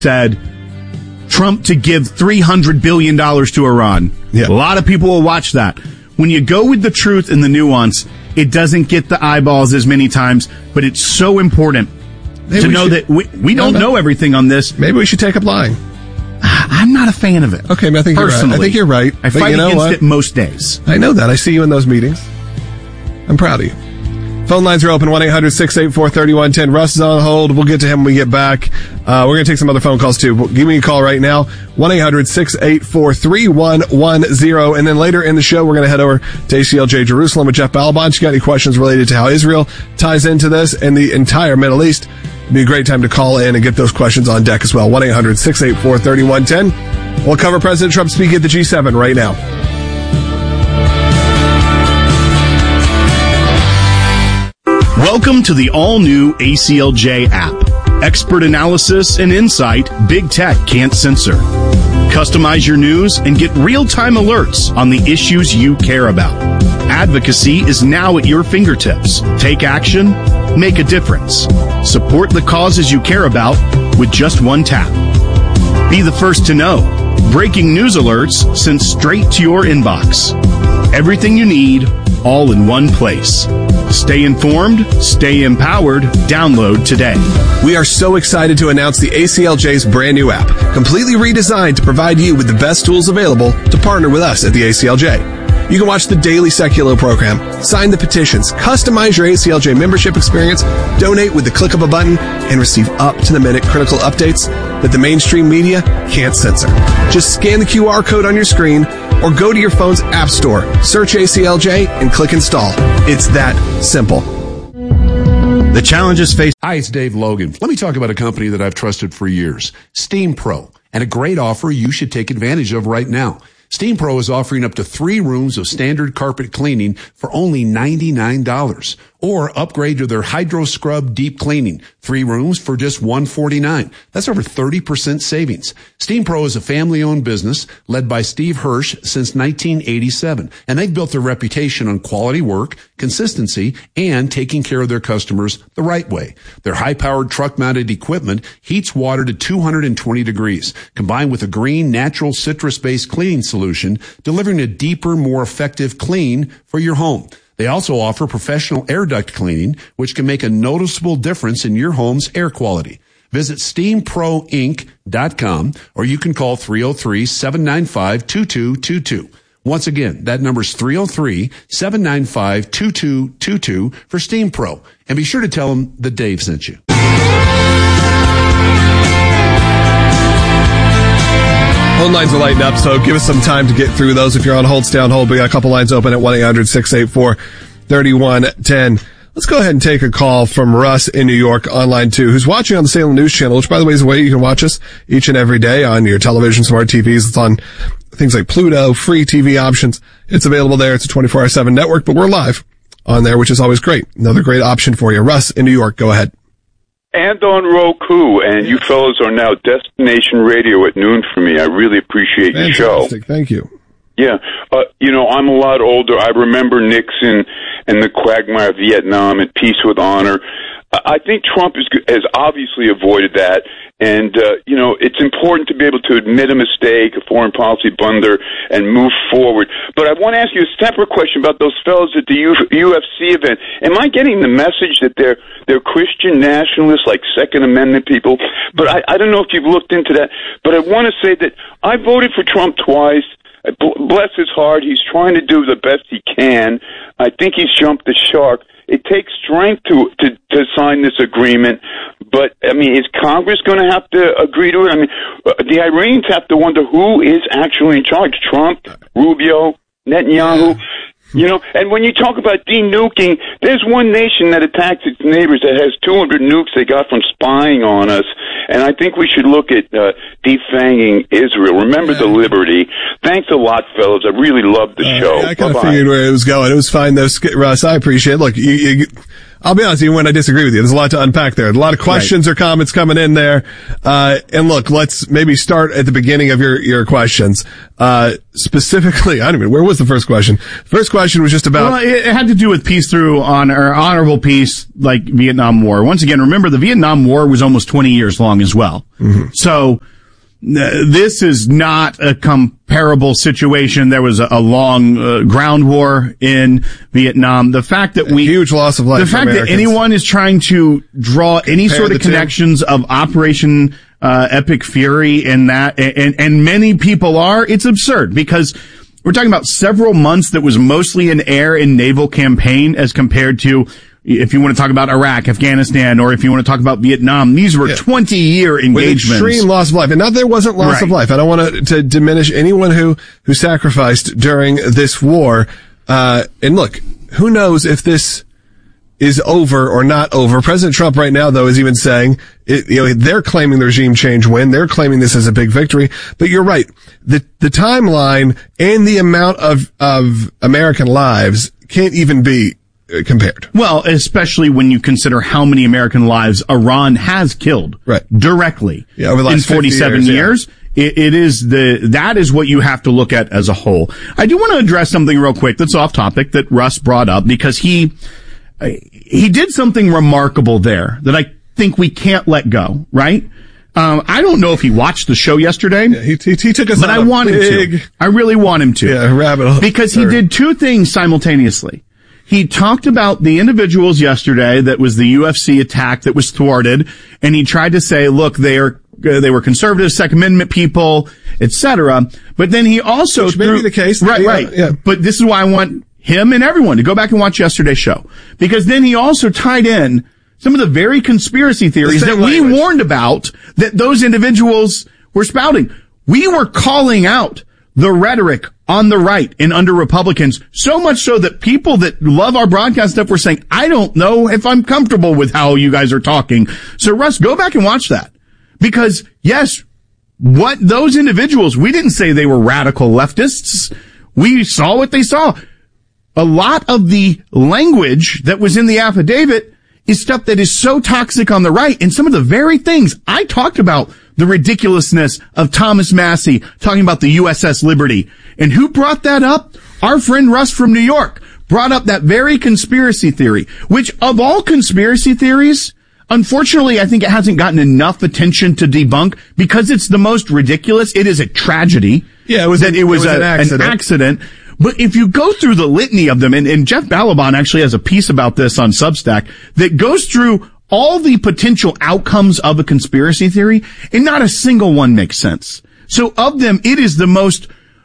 said Trump to give $300 billion to Iran. Yeah. A lot of people will watch that. When you go with the truth and the nuance, it doesn't get the eyeballs as many times, but it's so important to know that we don't know everything on this. Maybe we should take up lying. I'm not a fan of it. Okay, I think personally. I think you're right. I fight against it most days. I know that. I see you in those meetings. I'm proud of you. Phone lines are open, 1-800-684-3110. Russ is on hold. We'll get to him when we get back. We're going to take some other phone calls, too. Give me a call right now, 1-800-684-3110. And then later in the show, we're going to head over to ACLJ Jerusalem with Jeff Balabon. You got any questions related to how Israel ties into this and the entire Middle East? It'd be a great time to call in and get those questions on deck as well. 1-800-684-3110. We'll cover President Trump speaking at the G7 right now. Welcome to the all-new ACLJ app. Expert analysis and insight big tech can't censor. Customize your news and get real-time alerts on the issues you care about. Advocacy is now at your fingertips. Take action, make a difference. Support the causes you care about with just one tap. Be the first to know. Breaking news alerts sent straight to your inbox. Everything you need, all in one place. Stay informed, stay empowered. Download today. We are so excited to announce the ACLJ's brand new app, completely redesigned to provide you with the best tools available to partner with us at the ACLJ. You can watch the daily Seculo program, sign the petitions, customize your ACLJ membership experience, donate with the click of a button, and receive up-to-the-minute critical updates that the mainstream media can't censor. Just scan the QR code on your screen or go to your phone's app store, search ACLJ, and click install. It's that simple. The challenges faced. Hi, it's Dave Logan. Let me talk about a company that I've trusted for years, Steam Pro, and a great offer you should take advantage of right now. Steam Pro is offering up to 3 rooms of standard carpet cleaning for only $99. Or upgrade to their Hydro Scrub Deep Cleaning. 3 rooms for just $149. That's over 30% savings. Steam Pro is a family-owned business led by Steve Hirsch since 1987. And they've built their reputation on quality work, consistency, and taking care of their customers the right way. Their high-powered truck-mounted equipment heats water to 220 degrees, combined with a green, natural, citrus-based cleaning solution, delivering a deeper, more effective clean for your home. They also offer professional air duct cleaning, which can make a noticeable difference in your home's air quality. Visit steamproinc.com or you can call 303-795-2222. Once again, that number is 303-795-2222 for Steam Pro. And be sure to tell them that Dave sent you. Phone lines are lighting up, so give us some time to get through those. If you're on hold, stay on hold. We got a couple lines open at 1-800-684-3110. Let's go ahead and take a call from Russ in New York, online too, who's watching on the Salem News Channel, which, by the way, is a way you can watch us each and every day on your television, smart TVs. It's on things like Pluto, free TV options. It's available there. It's a 24/7 network, but we're live on there, which is always great. Another great option for you. Russ in New York, go ahead. And on Roku, and you fellows are now Destination Radio at noon for me. I really appreciate the show. Thank you. Yeah, I'm a lot older. I remember Nixon and the quagmire of Vietnam and peace with honor. I think Trump has obviously avoided that, and it's important to be able to admit a mistake, a foreign policy blunder, and move forward. But I want to ask you a separate question about those fellows at the UFC event. Am I getting the message that they're Christian nationalists, like Second Amendment people? But I don't know if you've looked into that. But I want to say that I voted for Trump twice. Bless his heart, he's trying to do the best he can. I think he's jumped the shark. It takes strength to sign this agreement, but, is Congress going to have to agree to it? The Iranians have to wonder who is actually in charge, Trump, Rubio, Netanyahu. And when you talk about denuking, there's one nation that attacks its neighbors that has 200 nukes they got from spying on us, and I think we should look at defanging Israel. Remember the liberty. Thanks a lot, fellas. I really loved the show. I kind of figured where it was going. It was fine, though, Russ. I appreciate it. Look, I'll be honest, even when I disagree with you, there's a lot to unpack there. A lot of questions or comments coming in there. And look, let's maybe start at the beginning of your questions. Specifically, I don't even, where was the first question? First question was just about... Well, it had to do with peace through honorable peace, like Vietnam War. Once again, remember the Vietnam War was almost 20 years long as well. Mm-hmm. So, this is not a comparable situation. There was a long ground war in Vietnam. The fact that huge loss of life. The fact that anyone is trying to draw any sort of connections of Operation Epic Fury in that, and many people are, it's absurd because we're talking about several months that was mostly an air and naval campaign as compared to, if you want to talk about Iraq, Afghanistan, or if you want to talk about Vietnam, these were 20-year engagements. With extreme loss of life. And not that there wasn't loss of life. I don't want to diminish anyone who sacrificed during this war. And look, who knows if this is over or not over. President Trump right now, though, is even saying, they're claiming the regime change win. They're claiming this as a big victory. But you're right. The timeline and the amount of American lives can't even be compared. Well, especially when you consider how many American lives Iran has killed directly over the last in 47 years. That is what you have to look at as a whole. I do want to address something real quick that's off topic that Russ brought up because he did something remarkable there that I think we can't let go, right? I don't know if he watched the show yesterday. Yeah, he took us, but I want him to. I really want him to. Yeah, rabbit hole. Because he did two things simultaneously. He talked about the individuals yesterday that was the UFC attack that was thwarted, and he tried to say, look, they were conservative, Second Amendment people, etc. But then he also which may be the case. Right. Yeah. But this is why I want him and everyone to go back and watch yesterday's show. Because then he also tied in some of the very conspiracy theories that we warned about that those individuals were spouting. We were calling out the rhetoric on the right and under Republicans, so much so that people that love our broadcast stuff were saying, I don't know if I'm comfortable with how you guys are talking. So Russ, go back and watch that. Because yes, what those individuals, we didn't say they were radical leftists. We saw what they saw. A lot of the language that was in the affidavit is stuff that is so toxic on the right. And some of the very things I talked about, the ridiculousness of Thomas Massey talking about the USS Liberty. And who brought that up? Our friend Russ from New York brought up that very conspiracy theory, which of all conspiracy theories, unfortunately, I think it hasn't gotten enough attention to debunk because it's the most ridiculous. It is a tragedy. Yeah, it was an accident. But if you go through the litany of them, and Jeff Balaban actually has a piece about this on Substack that goes through all the potential outcomes of a conspiracy theory, and not a single one makes sense. So of them, it is the most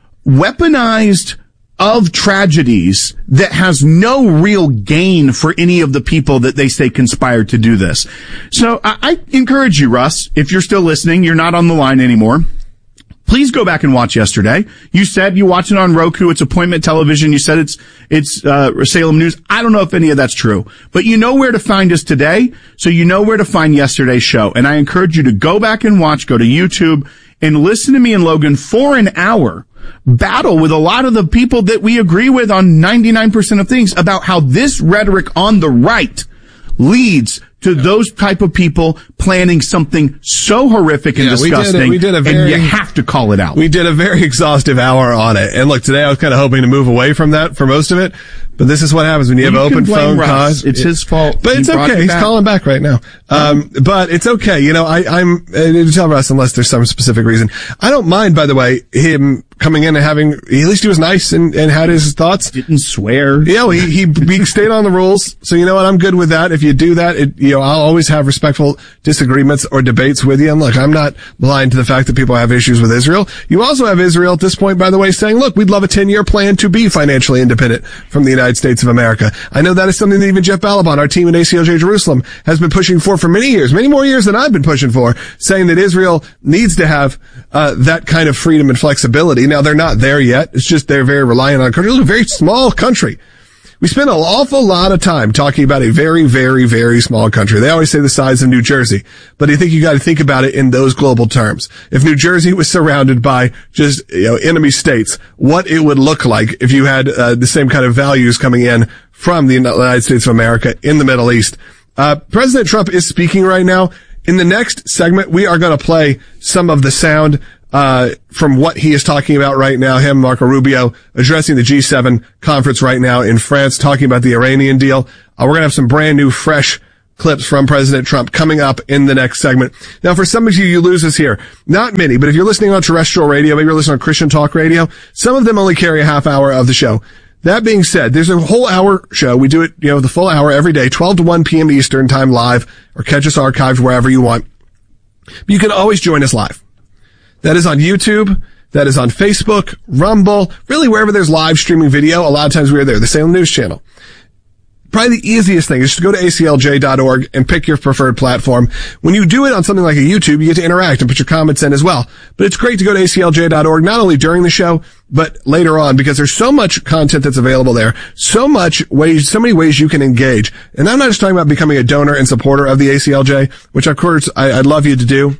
weaponized of tragedies that has no real gain for any of the people that they say conspired to do this. So I encourage you, Russ, if you're still listening, you're not on the line anymore. Please go back and watch yesterday. You said you watch it on Roku. It's appointment television. You said it's Salem News. I don't know if any of that's true, but you know where to find us today. So you know where to find yesterday's show. And I encourage you to go back and watch, go to YouTube and listen to me and Logan for an hour, battle with a lot of the people that we agree with on 99% of things about how this rhetoric on the right leads to those type of people planning something so horrific and disgusting, and you have to call it out. We did a very exhaustive hour on it. And look, today I was kind of hoping to move away from that for most of it, but this is what happens when you have open phone calls. It's his fault. But it's okay. He's calling back right now. But it's okay. You know, I'm to tell Russ unless there's some specific reason. I don't mind, by the way, him coming in and having, at least he was nice and had his thoughts. Didn't swear. Yeah, he stayed on the rules. So you know what? I'm good with that. If you do that, I'll always have respectful disagreements or debates with you. And look, I'm not blind to the fact that people have issues with Israel. You also have Israel at this point, by the way, saying, look, we'd love a 10-year plan to be financially independent from the United States of America. I know that is something that even Jeff Balaban, our team at ACLJ Jerusalem, has been pushing for many years, many more years than I've been pushing for, saying that Israel needs to have that kind of freedom and flexibility. Now, they're not there yet. It's just they're very reliant on a country. It's a very small country. We spend an awful lot of time talking about a very, very, very small country. They always say the size of New Jersey, but I think you got to think about it in those global terms. If New Jersey was surrounded by just, enemy states, what it would look like if you had the same kind of values coming in from the United States of America in the Middle East. President Trump is speaking right now. In the next segment, we are going to play some of the sound from what he is talking about right now, him, Marco Rubio, addressing the G7 conference right now in France, talking about the Iranian deal. We're going to have some brand new, fresh clips from President Trump coming up in the next segment. Now, for some of you lose us here. Not many, but if you're listening on terrestrial radio, maybe you're listening on Christian Talk Radio, some of them only carry a half hour of the show. That being said, there's a whole hour show. We do it, the full hour every day, 12 to 1 p.m. Eastern time live, or catch us archived wherever you want. But you can always join us live. That is on YouTube. That is on Facebook, Rumble, really wherever there's live streaming video. A lot of times we are there. The Salem News Channel. Probably the easiest thing is just to go to aclj.org and pick your preferred platform. When you do it on something like a YouTube, you get to interact and put your comments in as well. But it's great to go to aclj.org, not only during the show, but later on, because there's so much content that's available there, so many ways you can engage. And I'm not just talking about becoming a donor and supporter of the ACLJ, which of course I'd love you to do.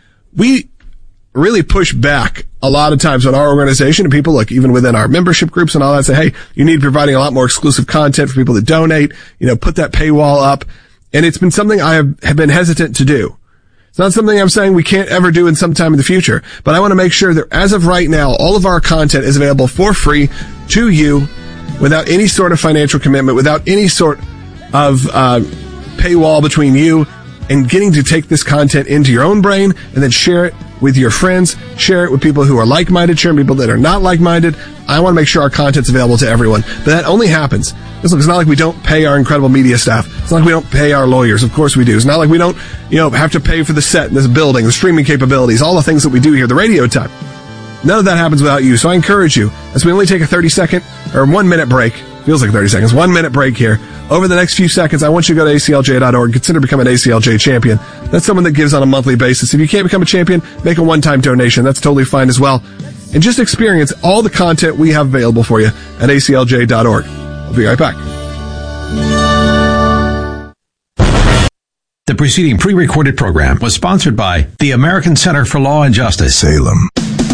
We really push back a lot of times on our organization, and people, like even within our membership groups and all that, say, hey, you need providing a lot more exclusive content for people that donate, put that paywall up. And it's been something I have been hesitant to do. It's not something I'm saying we can't ever do in some time in the future, but I want to make sure that as of right now, all of our content is available for free to you without any sort of financial commitment, without any sort of paywall between you and getting to take this content into your own brain and then share it with your friends, share it with people who are like-minded, share it with people that are not like-minded. I want to make sure our content's available to everyone. But that only happens. It's not like we don't pay our incredible media staff. It's not like we don't pay our lawyers. Of course we do. It's not like we don't, have to pay for the set, this building, the streaming capabilities, all the things that we do here, the radio time. None of that happens without you. So I encourage you, as we only take a 30-second or 1 minute break, feels like 30 seconds, 1 minute break here. Over the next few seconds, I want you to go to aclj.org and consider becoming an ACLJ champion. That's someone that gives on a monthly basis. If you can't become a champion, make a one-time donation. That's totally fine as well. And just experience all the content we have available for you at aclj.org. I'll be right back. The preceding pre-recorded program was sponsored by the American Center for Law and Justice, Salem.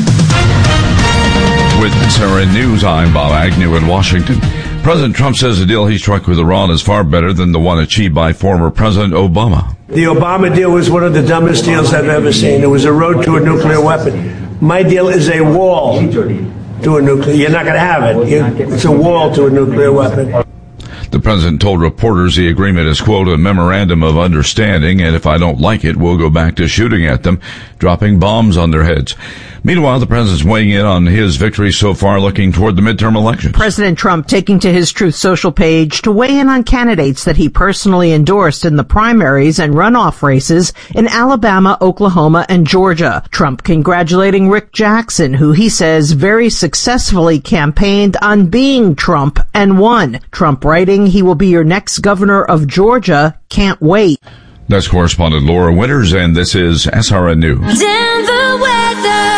With SRN News, I'm Bob Agnew in Washington. President Trump says the deal he struck with Iran is far better than the one achieved by former President Obama. The Obama deal was one of the dumbest deals I've ever seen. It was a road to a nuclear weapon. My deal is a wall to a nuclear. You're not going to have it. It's a wall to a nuclear weapon. The president told reporters the agreement is, quote, a memorandum of understanding, and if I don't like it, we'll go back to shooting at them, dropping bombs on their heads. Meanwhile, the president's weighing in on his victory so far, looking toward the midterm elections. President Trump taking to his Truth Social page to weigh in on candidates that he personally endorsed in the primaries and runoff races in Alabama, Oklahoma, and Georgia. Trump congratulating Rick Jackson, who he says very successfully campaigned on being Trump and won. Trump writing, he will be your next governor of Georgia. Can't wait. That's correspondent Laura Winters, and this is SRN News. Denver weather.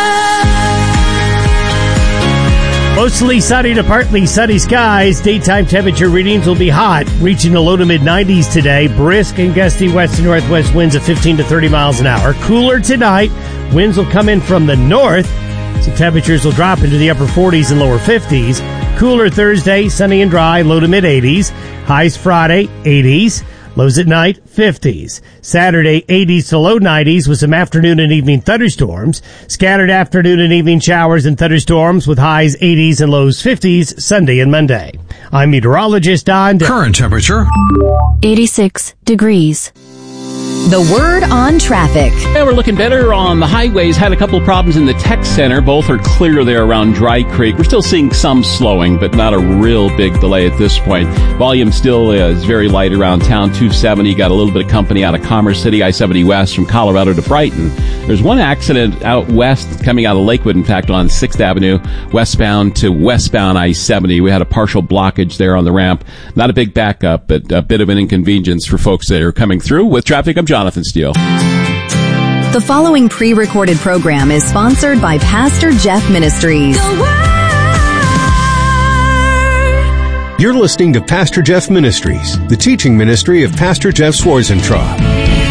Mostly sunny to partly sunny skies. Daytime temperature readings will be hot, reaching the low to mid-90s today. Brisk and gusty west to northwest winds of 15 to 30 miles an hour. Cooler tonight. Winds will come in from the north, so temperatures will drop into the upper 40s and lower 50s. Cooler Thursday, sunny and dry, low to mid-80s. Highs Friday, 80s. Lows at night, 50s. Saturday, 80s to low 90s with some afternoon and evening thunderstorms. Scattered afternoon and evening showers and thunderstorms with highs 80s and lows 50s Sunday and Monday. I'm meteorologist Don. Current temperature, 86 degrees. The word on traffic. Yeah, we're looking better on the highways. Had a couple of problems in the tech center. Both are clear there around Dry Creek. We're still seeing some slowing, but not a real big delay at this point. Volume still is very light around town. 270, got a little bit of company out of Commerce City. I-70 West from Colorado to Brighton. There's one accident out west coming out of Lakewood, in fact, on 6th Avenue, westbound to westbound I-70. We had a partial blockage there on the ramp. Not a big backup, but a bit of an inconvenience for folks that are coming through. With traffic, I'm Jonathan Steele. The following pre-recorded program is sponsored by Pastor Jeff Ministries. You're listening to Pastor Jeff Ministries, the teaching ministry of Pastor Jeff Schwarzentraub.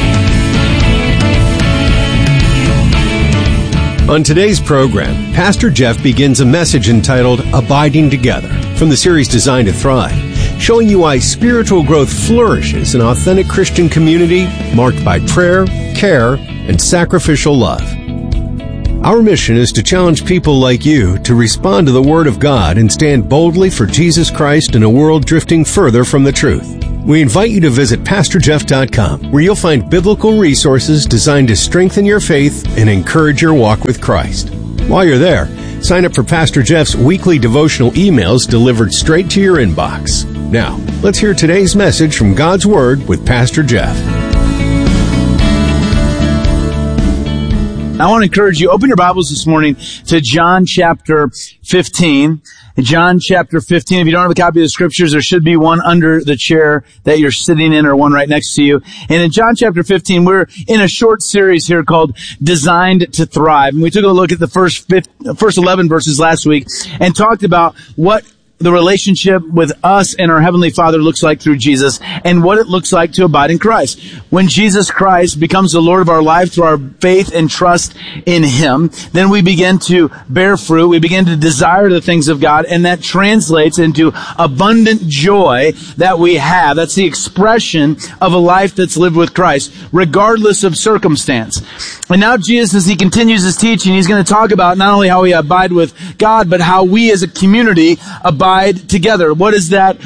On today's program, Pastor Jeff begins a message entitled Abiding Together from the series Designed to Thrive, showing you why spiritual growth flourishes in authentic Christian community marked by prayer, care, and sacrificial love. Our mission is to challenge people like you to respond to the Word of God and stand boldly for Jesus Christ in a world drifting further from the truth. We invite you to visit PastorJeff.com, where you'll find biblical resources designed to strengthen your faith and encourage your walk with Christ. While you're there, sign up for Pastor Jeff's weekly devotional emails delivered straight to your inbox. Now, let's hear today's message from God's Word with Pastor Jeff. I want to encourage you, open your Bibles this morning to John chapter 15. John chapter 15. If you don't have a copy of the scriptures, there should be one under the chair that you're sitting in or one right next to you. And in John chapter 15, we're in a short series here called Designed to Thrive. And we took a look at the first 11 verses last week and talked about what the relationship with us and our Heavenly Father looks like through Jesus and what it looks like to abide in Christ. When Jesus Christ becomes the Lord of our life through our faith and trust in Him, then we begin to bear fruit. We begin to desire the things of God, and that translates into abundant joy that we have. That's the expression of a life that's lived with Christ, regardless of circumstance. And now Jesus, as He continues His teaching, He's going to talk about not only how we abide with God, but how we as a community abide together. What does that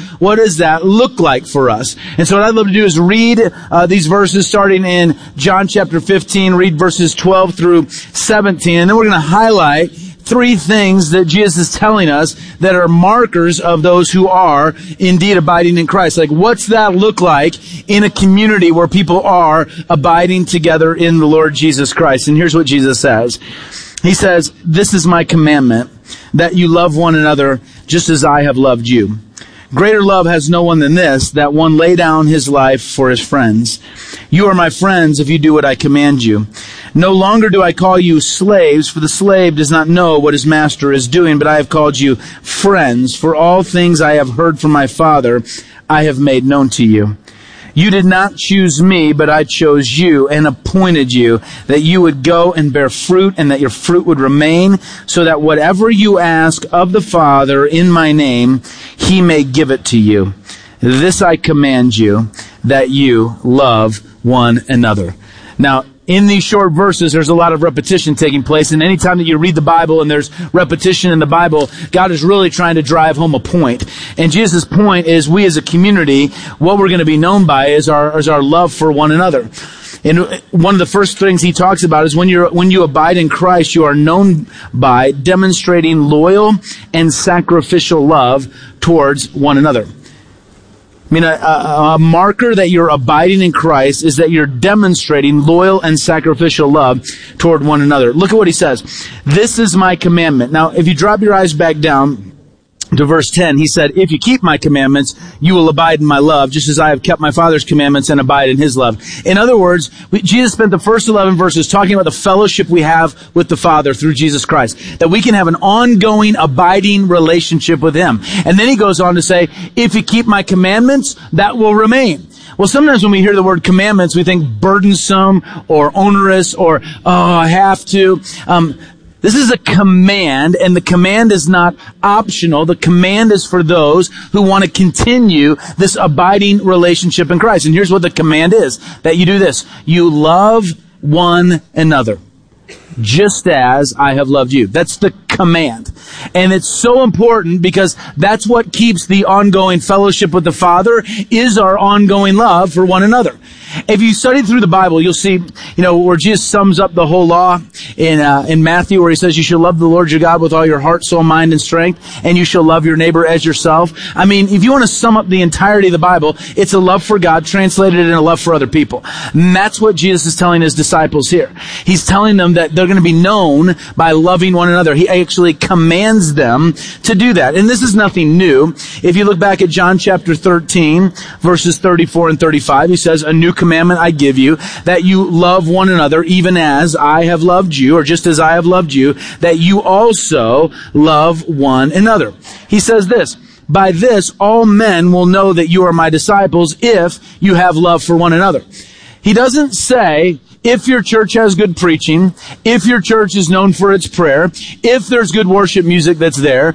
look like for us? And so what I'd love to do is read these verses starting in John chapter 15, read verses 12 through 17, and then we're going to highlight three things that Jesus is telling us that are markers of those who are indeed abiding in Christ. Like, what's that look like in a community where people are abiding together in the Lord Jesus Christ? And here's what Jesus says. He says, "This is my commandment, that you love one another just as I have loved you. Greater love has no one than this, that one lay down his life for his friends. You are my friends if you do what I command you. No longer do I call you slaves, for the slave does not know what his master is doing, but I have called you friends, for all things I have heard from my Father I have made known to you. You did not choose me, but I chose you and appointed you that you would go and bear fruit and that your fruit would remain, so that whatever you ask of the Father in my name, He may give it to you. This I command you, that you love one another." Now, in these short verses, there's a lot of repetition taking place, and anytime that you read the Bible and there's repetition in the Bible, God is really trying to drive home a point. And Jesus' point is, we as a community, what we're going to be known by is our love for one another. And one of the first things He talks about is when you abide in Christ, you are known by demonstrating loyal and sacrificial love towards one another. I mean, a marker that you're abiding in Christ is that you're demonstrating loyal and sacrificial love toward one another. Look at what He says. "This is my commandment." Now, if you drop your eyes back down to verse 10, He said, "If you keep my commandments, you will abide in my love, just as I have kept my Father's commandments and abide in His love." In other words, Jesus spent the first 11 verses talking about the fellowship we have with the Father through Jesus Christ, that we can have an ongoing, abiding relationship with Him. And then He goes on to say, "If you keep my commandments, that will remain." Well, sometimes when we hear the word commandments, we think burdensome or onerous or, I have to. This is a command, and the command is not optional. The command is for those who want to continue this abiding relationship in Christ. And here's what the command is, that you do this. You love one another, just as I have loved you. That's the command. And it's so important because that's what keeps the ongoing fellowship with the Father, is our ongoing love for one another. If you study through the Bible, you'll see, where Jesus sums up the whole law in Matthew, where He says you shall love the Lord your God with all your heart, soul, mind, and strength, and you shall love your neighbor as yourself. I mean, if you want to sum up the entirety of the Bible, it's a love for God translated in a love for other people. And that's what Jesus is telling His disciples here. He's telling them that they're going to be known by loving one another. He actually commands them to do that. And this is nothing new. If you look back at John chapter 13, verses 34 and 35, He says, "A new commandment I give you, that you love one another, even as I have loved you," or just as I have loved you, "that you also love one another." He says this, by this all men will know that you are my disciples if you have love for one another. He doesn't say, if your church has good preaching, if your church is known for its prayer, if there's good worship music that's there,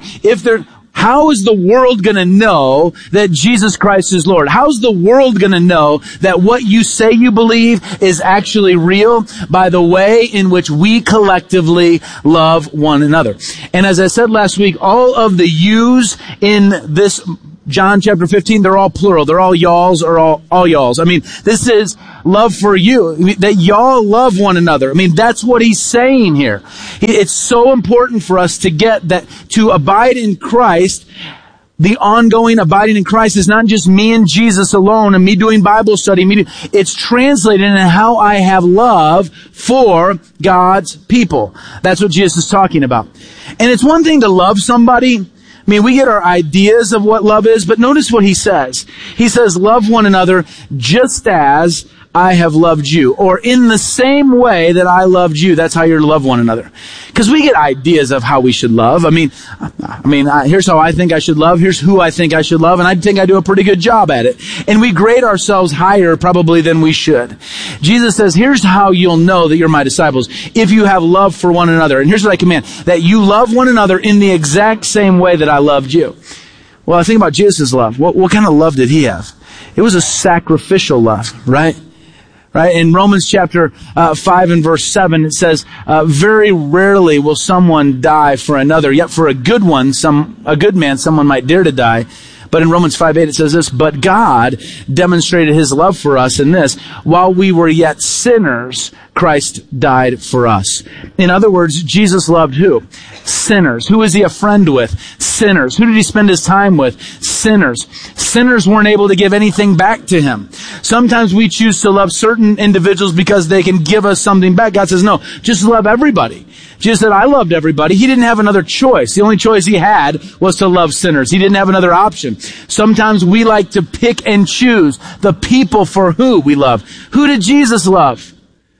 how is the world going to know that Jesus Christ is Lord? How's the world going to know that what you say you believe is actually real? By the way in which we collectively love one another. And as I said last week, all of the yous in this John chapter 15, they're all plural. They're all y'alls or all y'alls. I mean, this is love for you, that y'all love one another. I mean, that's what he's saying here. It's so important for us to get that to abide in Christ. The ongoing abiding in Christ is not just me and Jesus alone and me doing Bible study. It's translated in how I have love for God's people. That's what Jesus is talking about. And it's one thing to love somebody. I mean, we get our ideas of what love is, but notice what he says. He says, love one another just as I have loved you, or in the same way that I loved you. That's how you're to love one another. Because we get ideas of how we should love. I mean, here's how I think I should love. Here's who I think I should love. And I think I do a pretty good job at it. And we grade ourselves higher probably than we should. Jesus says, here's how you'll know that you're my disciples. If you have love for one another. And here's what I command. That you love one another in the exact same way that I loved you. Well, I think about Jesus' love. What kind of love did he have? It was a sacrificial love, right? Right? In Romans chapter 5 and verse 7, it says, very rarely will someone die for another, yet for a good man, someone might dare to die. But in Romans 5:8 it says this, but God demonstrated his love for us in this, while we were yet sinners, Christ died for us. In other words, Jesus loved who? Sinners. Who is he a friend with? Sinners. Who did he spend his time with? Sinners. Sinners weren't able to give anything back to him. Sometimes we choose to love certain individuals because they can give us something back. God says, no, just love everybody. Jesus said, I loved everybody. He didn't have another choice. The only choice he had was to love sinners. He didn't have another option. Sometimes we like to pick and choose the people for who we love. Who did Jesus love?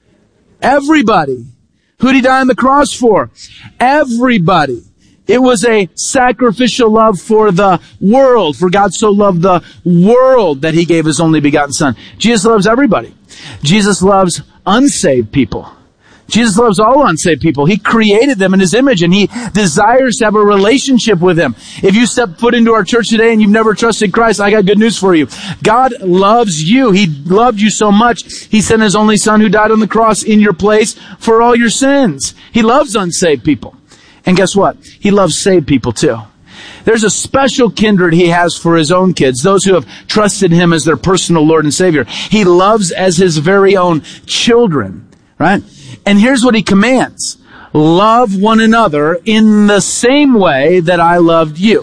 Everybody. Who did he die on the cross for? Everybody. It was a sacrificial love for the world. For God so loved the world that he gave his only begotten Son. Jesus loves everybody. Jesus loves unsaved people. Jesus loves all unsaved people. He created them in his image and he desires to have a relationship with them. If you step foot into our church today and you've never trusted Christ, I got good news for you. God loves you. He loved you so much, he sent his only Son who died on the cross in your place for all your sins. He loves unsaved people. And guess what? He loves saved people too. There's a special kindred he has for his own kids, those who have trusted him as their personal Lord and Savior. He loves as his very own children, right? And here's what he commands. Love one another in the same way that I loved you.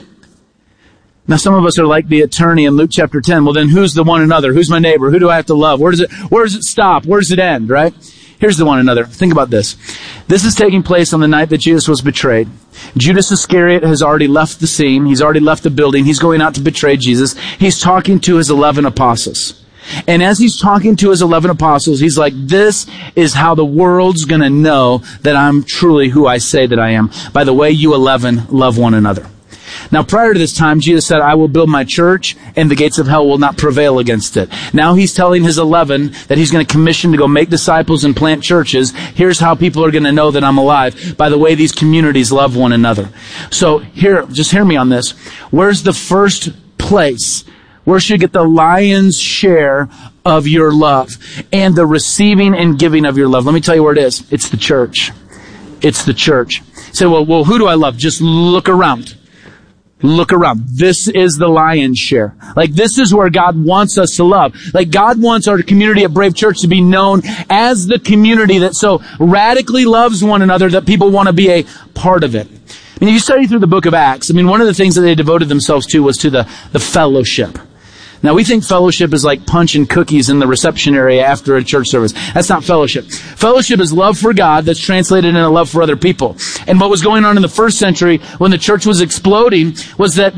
Now some of us are like the attorney in Luke chapter 10. Well then who's the one another? Who's my neighbor? Who do I have to love? Where does it stop? Where does it end, right? Here's the one another. Think about this. This is taking place on the night that Jesus was betrayed. Judas Iscariot has already left the scene. He's already left the building. He's going out to betray Jesus. He's talking to his 11 apostles. And as he's talking to his 11 apostles, he's like, this is how the world's going to know that I'm truly who I say that I am. By the way, you 11 love one another. Now, prior to this time, Jesus said, I will build my church and the gates of hell will not prevail against it. Now he's telling his 11 that he's going to commission to go make disciples and plant churches. Here's how people are going to know that I'm alive. By the way, these communities love one another. So here, just hear me on this. Where's the first place? Where should you get the lion's share of your love and the receiving and giving of your love? Let me tell you where it is. It's the church. It's the church. Say, well, who do I love? Just look around. Look around. This is the lion's share. Like, this is where God wants us to love. Like, God wants our community at Brave Church to be known as the community that so radically loves one another that people want to be a part of it. I mean, if you study through the book of Acts, I mean, one of the things that they devoted themselves to was to the fellowship. Now, we think fellowship is like punching cookies in the reception area after a church service. That's not fellowship. Fellowship is love for God that's translated into love for other people. And what was going on in the first century when the church was exploding was that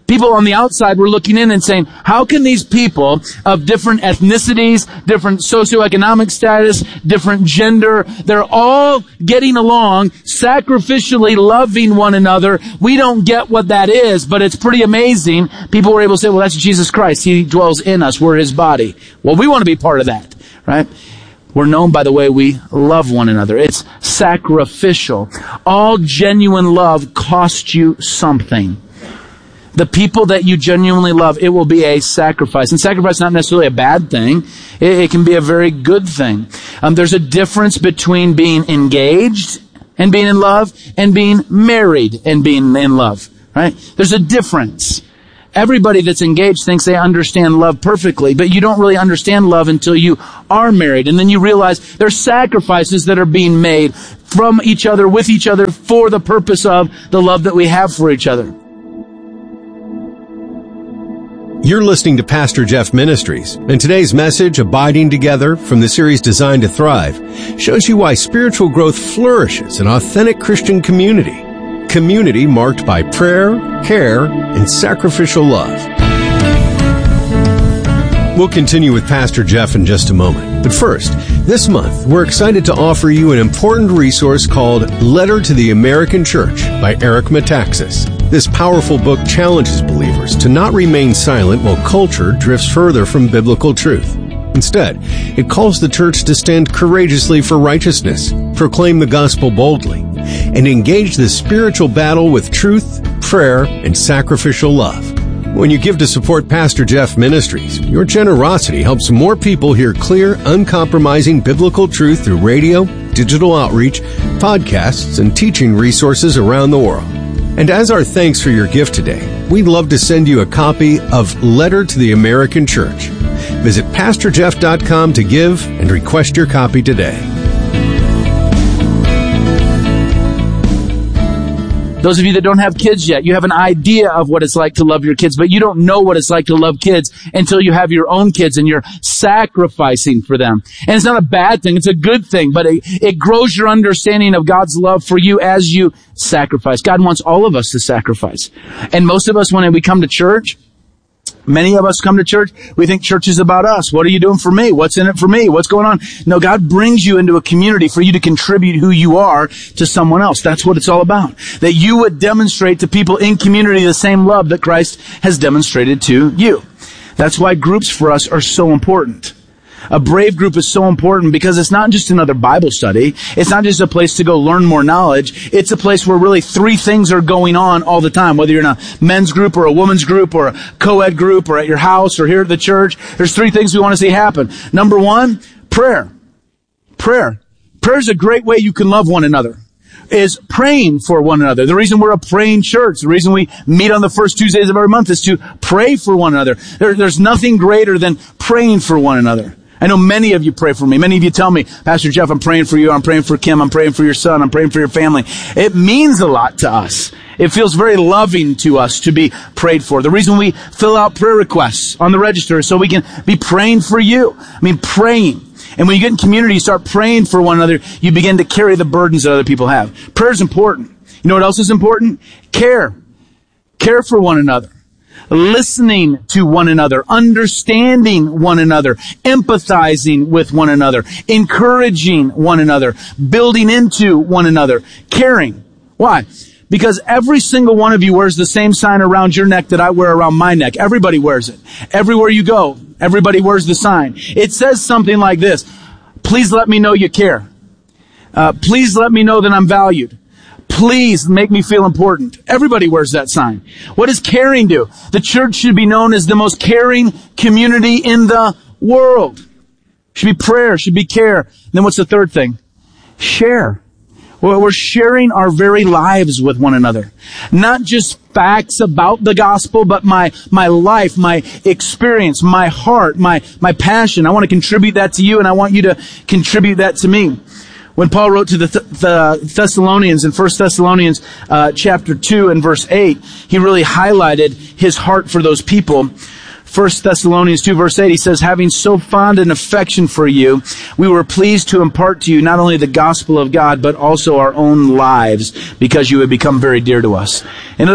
People on the outside were looking in and saying, how can these people of different ethnicities, different socioeconomic status, different gender, they're all getting along, sacrificially loving one another. We don't get what that is, but it's pretty amazing. People were able to say, well, that's Jesus Christ. He dwells in us. We're his body. Well, we want to be part of that, right? We're known by the way we love one another. It's sacrificial. All genuine love costs you something. The people that you genuinely love, it will be a sacrifice. And sacrifice is not necessarily a bad thing. It can be a very good thing. There's a difference between being engaged and being in love and being married and being in love, right? There's a difference. Everybody that's engaged thinks they understand love perfectly, but you don't really understand love until you are married. And then you realize there's sacrifices that are being made from each other, with each other, for the purpose of the love that we have for each other. You're listening to Pastor Jeff Ministries, and today's message, Abiding Together, from the series Designed to Thrive, shows you why spiritual growth flourishes in authentic Christian community. Community marked by prayer, care, and sacrificial love. We'll continue with Pastor Jeff in just a moment. But first, this month, we're excited to offer you an important resource called Letter to the American Church by Eric Metaxas. This powerful book challenges believers to not remain silent while culture drifts further from biblical truth. Instead, it calls the church to stand courageously for righteousness, proclaim the gospel boldly, and engage the spiritual battle with truth, prayer, and sacrificial love. When you give to support Pastor Jeff Ministries, your generosity helps more people hear clear, uncompromising biblical truth through radio, digital outreach, podcasts, and teaching resources around the world. And as our thanks for your gift today, we'd love to send you a copy of Letter to the American Church. Visit PastorJeff.com to give and request your copy today. Those of you that don't have kids yet, you have an idea of what it's like to love your kids, but you don't know what it's like to love kids until you have your own kids and you're sacrificing for them. And it's not a bad thing, it's a good thing, but it grows your understanding of God's love for you as you sacrifice. God wants all of us to sacrifice. And most of us, when we come to church, many of us come to church, we think church is about us. What are you doing for me? What's in it for me? What's going on? No, God brings you into a community for you to contribute who you are to someone else. That's what it's all about. That you would demonstrate to people in community the same love that Christ has demonstrated to you. That's why groups for us are so important. A Brave group is so important because it's not just another Bible study. It's not just a place to go learn more knowledge. It's a place where really three things are going on all the time. Whether you're in a men's group or a women's group or a co-ed group or at your house or here at the church, there's three things we want to see happen. Number one, prayer. Prayer. Prayer is a great way you can love one another. Is praying for one another. The reason we're a praying church, the reason we meet on the first Tuesdays of every month is to pray for one another. There's nothing greater than praying for one another. I know many of you pray for me. Many of you tell me, Pastor Jeff, I'm praying for you. I'm praying for Kim. I'm praying for your son. I'm praying for your family. It means a lot to us. It feels very loving to us to be prayed for. The reason we fill out prayer requests on the register is so we can be praying for you. I mean, praying. And when you get in community, you start praying for one another, you begin to carry the burdens that other people have. Prayer is important. You know what else is important? Care. Care for one another. Listening to one another, understanding one another, empathizing with one another, encouraging one another, building into one another, caring. Why? Because every single one of you wears the same sign around your neck that I wear around my neck. Everybody wears it. Everywhere you go, everybody wears the sign. It says something like this: please let me know you care. Please let me know that I'm valued. Please make me feel important. Everybody wears that sign. What does caring do? The church should be known as the most caring community in the world. Should be prayer, should be care. And then what's the third thing? Share. Well, we're sharing our very lives with one another. Not just facts about the gospel, but my life, my experience, my heart, my passion. I want to contribute that to you, and I want you to contribute that to me. When Paul wrote to the Thessalonians in 1 Thessalonians chapter 2 and verse 8, he really highlighted his heart for those people. 1 Thessalonians 2 verse 8, he says, having so fond an affection for you, we were pleased to impart to you not only the gospel of God, but also our own lives, because you had become very dear to us. In other words,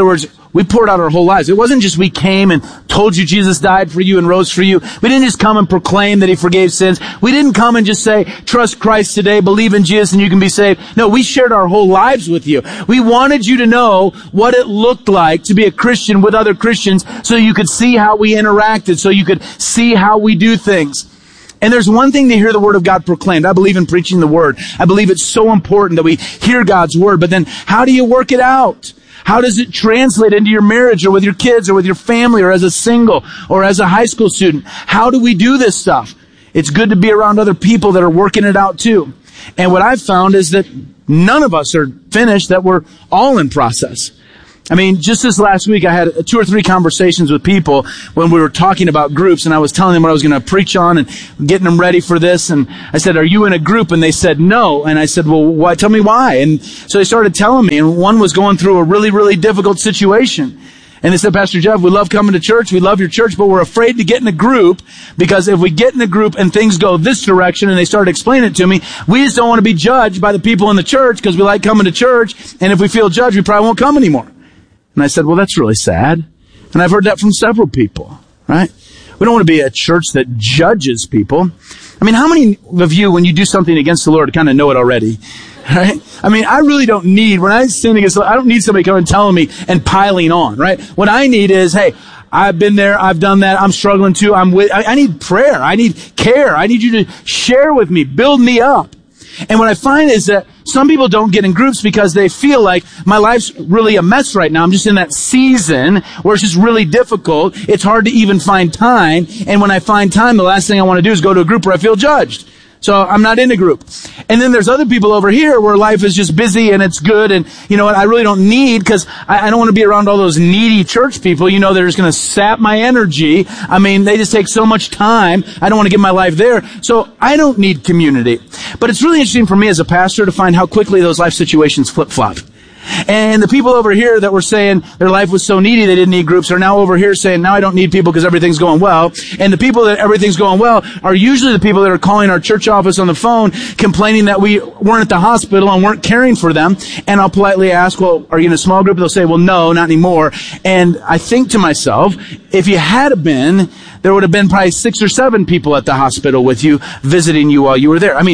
we poured out our whole lives. It wasn't just we came and told you Jesus died for you and rose for you. We didn't just come and proclaim that he forgave sins. We didn't come and just say, trust Christ today, believe in Jesus and you can be saved. No, we shared our whole lives with you. We wanted you to know what it looked like to be a Christian with other Christians so you could see how we interacted, so you could see how we do things. And there's one thing to hear the Word of God proclaimed. I believe in preaching the Word. I believe it's so important that we hear God's Word. But then how do you work it out? How does it translate into your marriage or with your kids or with your family or as a single or as a high school student? How do we do this stuff? It's good to be around other people that are working it out too. And what I've found is that none of us are finished, that we're all in process. I mean, just this last week, I had 2 or 3 conversations with people when we were talking about groups, and I was telling them what I was going to preach on and getting them ready for this. And I said, are you in a group? And they said, no. And I said, well, why? Tell me why. And so they started telling me, and one was going through a really, really difficult situation. And they said, Pastor Jeff, we love coming to church. We love your church, but we're afraid to get in a group because if we get in a group and things go this direction, and they started explaining it to me, we just don't want to be judged by the people in the church because we like coming to church. And if we feel judged, we probably won't come anymore. And I said, well, that's really sad. And I've heard that from several people, right? We don't want to be a church that judges people. I mean, how many of you, when you do something against the Lord, kind of know it already? Right? I mean, I really don't need, when I sin against the Lord, I don't need somebody coming and telling me and piling on, right? What I need is, hey, I've been there, I've done that, I'm struggling too, I need prayer, I need care, I need you to share with me, build me up. And what I find is that some people don't get in groups because they feel like my life's really a mess right now. I'm just in that season where it's just really difficult. It's hard to even find time. And when I find time, the last thing I want to do is go to a group where I feel judged. So I'm not in a group. And then there's other people over here where life is just busy and it's good. And you know what? I really don't need, because I don't want to be around all those needy church people. You know, they're just going to sap my energy. I mean, they just take so much time. I don't want to give my life there. So I don't need community. But it's really interesting for me as a pastor to find how quickly those life situations flip-flop. And the people over here that were saying their life was so needy they didn't need groups are now over here saying, now I don't need people because everything's going well. And the people that everything's going well are usually the people that are calling our church office on the phone complaining that we weren't at the hospital and weren't caring for them. And I'll politely ask, well, are you in a small group? They'll say, well, no, not anymore. And I think to myself, if you had been, there would have been probably 6 or 7 people at the hospital with you visiting you while you were there. I mean,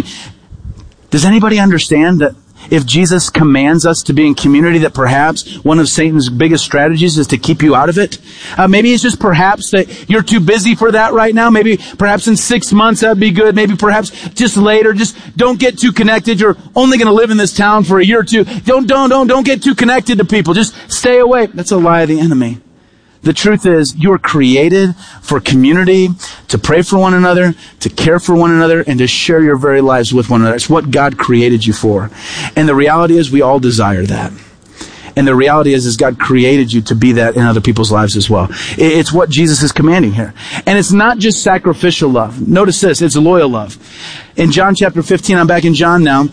does anybody understand that if Jesus commands us to be in community, that perhaps one of Satan's biggest strategies is to keep you out of it? Maybe it's just perhaps that you're too busy for that right now. Maybe perhaps in 6 months that'd be good. Maybe perhaps just later. Just don't get too connected. You're only going to live in this town for a year or two. Don't get too connected to people. Just stay away. That's a lie of the enemy. The truth is, you are created for community, to pray for one another, to care for one another, and to share your very lives with one another. It's what God created you for. And the reality is, we all desire that. And the reality is God created you to be that in other people's lives as well. It's what Jesus is commanding here. And it's not just sacrificial love. Notice this, it's loyal love. In John chapter 15, I'm back in John now,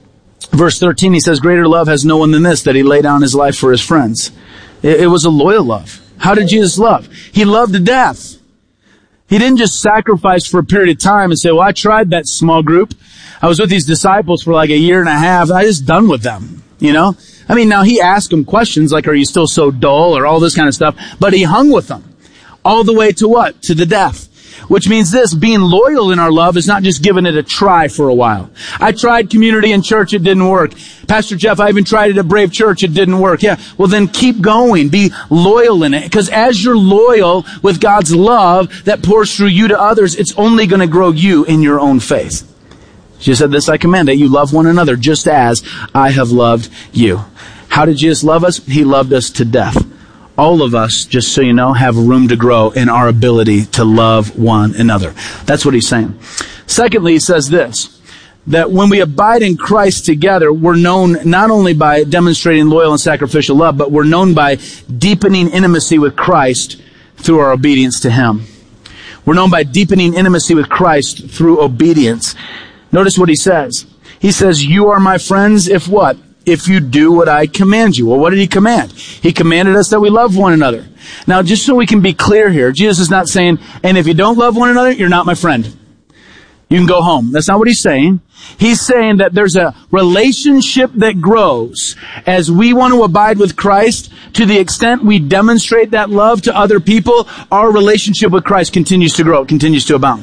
verse 13, he says, greater love has no one than this, that he lay down his life for his friends. It was a loyal love. How did Jesus love? He loved to death. He didn't just sacrifice for a period of time and say, well, I tried that small group. I was with these disciples for like a year and a half. I just done with them, you know? I mean, now he asked them questions like, are you still so dull or all this kind of stuff? But he hung with them all the way to what? To the death. Which means this, being loyal in our love is not just giving it a try for a while. I tried community in church, it didn't work. Pastor Jeff, I even tried it at Brave Church, it didn't work. Yeah, well then keep going. Be loyal in it. Because as you're loyal with God's love that pours through you to others, it's only going to grow you in your own faith. Jesus said, this I command, that you love one another just as I have loved you. How did Jesus love us? He loved us to death. All of us, just so you know, have room to grow in our ability to love one another. That's what he's saying. Secondly, he says this, that when we abide in Christ together, we're known not only by demonstrating loyal and sacrificial love, but we're known by deepening intimacy with Christ through our obedience to him. We're known by deepening intimacy with Christ through obedience. Notice what he says. He says, you are my friends if what? If you do what I command you. Well, what did he command? He commanded us that we love one another. Now, just so we can be clear here, Jesus is not saying, and if you don't love one another, you're not my friend. You can go home. That's not what he's saying. He's saying that there's a relationship that grows as we want to abide with Christ. To the extent we demonstrate that love to other people, our relationship with Christ continues to grow, continues to abound.